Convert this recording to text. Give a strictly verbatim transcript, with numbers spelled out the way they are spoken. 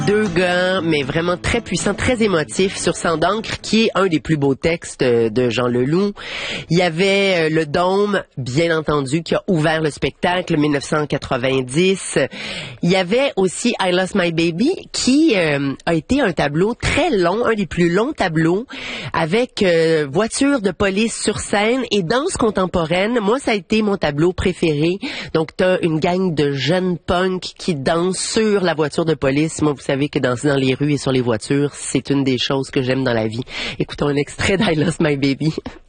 Deux gars, mais vraiment très puissants, très émotifs, sur Sang d'encre, qui est un des plus beaux textes de Jean Leloup. Il y avait Le Dôme, bien entendu, qui a ouvert le spectacle, mille neuf cent quatre-vingt-dix. Il y avait aussi I Lost My Baby, qui euh, a été un tableau très long, un des plus longs tableaux, avec euh, voiture de police sur scène et danse contemporaine. Moi, ça a été mon tableau préféré. Donc, t'as une gang de jeunes punks qui dansent sur la voiture de police. Moi, vous savez que danser dans les rues et sur les voitures, c'est une des choses que j'aime dans la vie. Écoutons un extrait d'I Lost My Baby.